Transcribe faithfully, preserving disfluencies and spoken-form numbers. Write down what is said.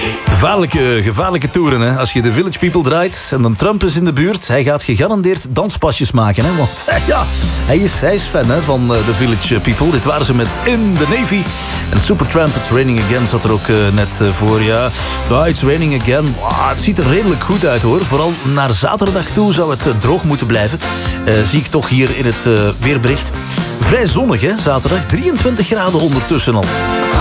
Gevaarlijke, gevaarlijke toeren, hè. Als je de Village People draait en dan Trump is in de buurt, hij gaat gegarandeerd danspasjes maken, hè. Want ja, hij is, hij is fan, hè, van de Village People. Dit waren ze met In the Navy. En Supertramp, It's Raining Again, zat er ook uh, net uh, voor. Ja, nou, It's Raining Again. Wow, het ziet er redelijk goed uit, hoor. Vooral naar zaterdag toe zou het uh, droog moeten blijven. Uh, zie ik toch hier in het uh, weerbericht. Vrij zonnig, hè, zaterdag. drieëntwintig graden ondertussen al.